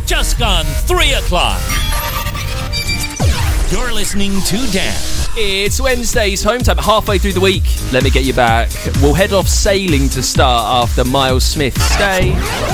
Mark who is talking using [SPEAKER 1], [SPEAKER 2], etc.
[SPEAKER 1] Just gone 3 o'clock. You're listening to Dan.
[SPEAKER 2] It's Wednesday's home time, halfway through the week. Let me get you back. We'll head off sailing to start after Miles Smith. Stay.